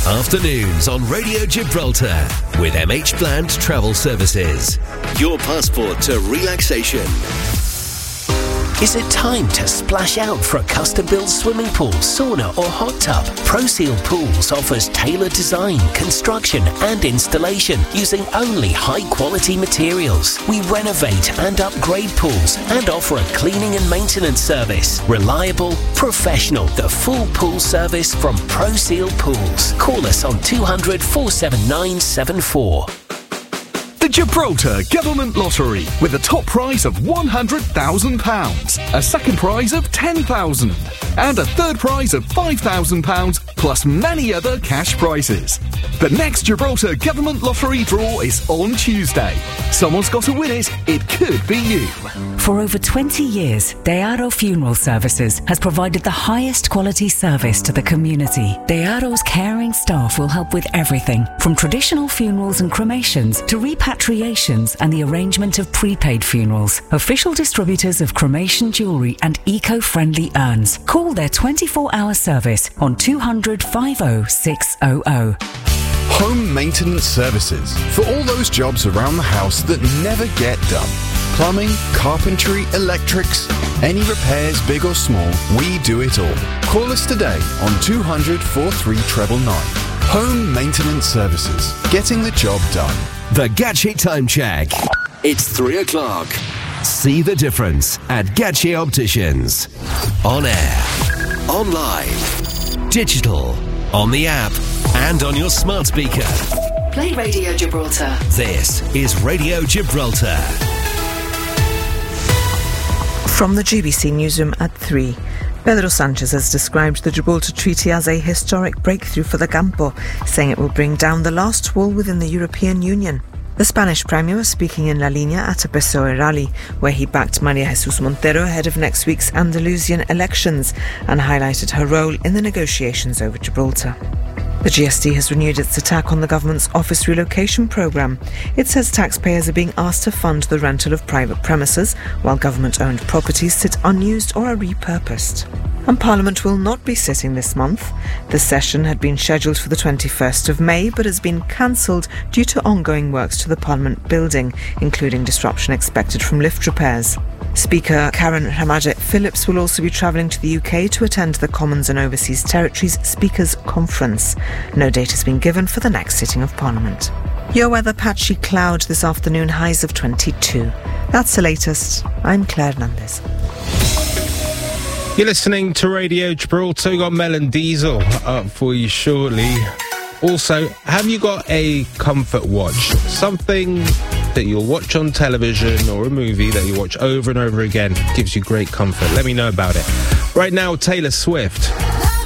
Afternoons on Radio Gibraltar with MH Planned Travel Services. Your passport to relaxation. Is it time to splash out for a custom-built swimming pool, sauna or hot tub? ProSeal Pools offers tailored design, construction and installation using only high-quality materials. We renovate and upgrade pools and offer a cleaning and maintenance service. Reliable, professional, the full pool service from ProSeal Pools. Call us on 200 479 74. The Gibraltar Government Lottery with a top prize of £100,000, a second prize of £10,000 and a third prize of £5,000 plus many other cash prizes. The next Gibraltar Government Lottery draw is on Tuesday. Someone's got to win it. It could be you. For over 20 years, Dearo Funeral Services has provided the highest quality service to the community. Dearo's caring staff will help with everything from traditional funerals and cremations to repatriations and the arrangement of prepaid funerals. Official distributors of cremation jewellery and eco-friendly urns. Call their 24-hour service on 200 50 600. Home maintenance services for all those jobs around the house that never get done. Plumbing, carpentry, electrics, any repairs big or small, we do it all. Call us today on 200 43 999. Home maintenance services, getting the job done. The Gadget Time Check. It's 3 o'clock. See the difference at Gadget Opticians. On air, online, digital, on the app and on your smart speaker. Play Radio Gibraltar. This is Radio Gibraltar. From the GBC newsroom at 3. Pedro Sanchez has described the Gibraltar Treaty as a historic breakthrough for the Campo, saying it will bring down the last wall within the European Union. The Spanish Premier was speaking in La Línea at a PSOE rally, where he backed María Jesús Montero ahead of next week's Andalusian elections and highlighted her role in the negotiations over Gibraltar. The GST has renewed its attack on the government's office relocation programme. It says taxpayers are being asked to fund the rental of private premises, while government-owned properties sit unused or are repurposed. And Parliament will not be sitting this month. The session had been scheduled for the 21st of May, but has been cancelled due to ongoing works to the Parliament building, including disruption expected from lift repairs. Speaker Karen Ramadeh-Phillips will also be travelling to the UK to attend the Commons and Overseas Territories Speakers Conference. No date has been given for the next sitting of Parliament. Your weather: patchy cloud this afternoon, highs of 22. That's the latest. I'm Claire Hernandez. You're listening to Radio Gibraltar. We've got Mel and Diesel up for you shortly. Also, have you got a comfort watch? Something that you'll watch on television or a movie that you watch over and over again, gives you great comfort. Let me know about it. Right now, Taylor Swift.